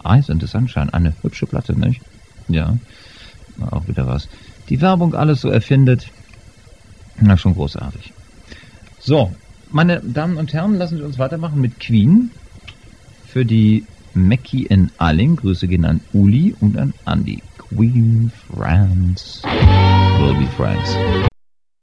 Eyes in the Sunshine, eine hübsche Platte, nicht? Ja, auch wieder was. Die Werbung alles so erfindet. Na, schon großartig. So, meine Damen und Herren, lassen Sie uns weitermachen mit Queen. Für die Mackie in Alling. Grüße gehen an Uli und an Andy. Queen, France, will be friends.